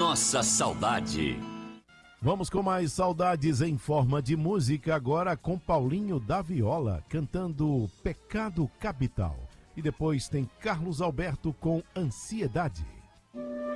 Nossa saudade. Vamos com mais saudades em forma de música, agora com Paulinho da Viola, cantando Pecado Capital. E depois tem Carlos Alberto com Ansiedade.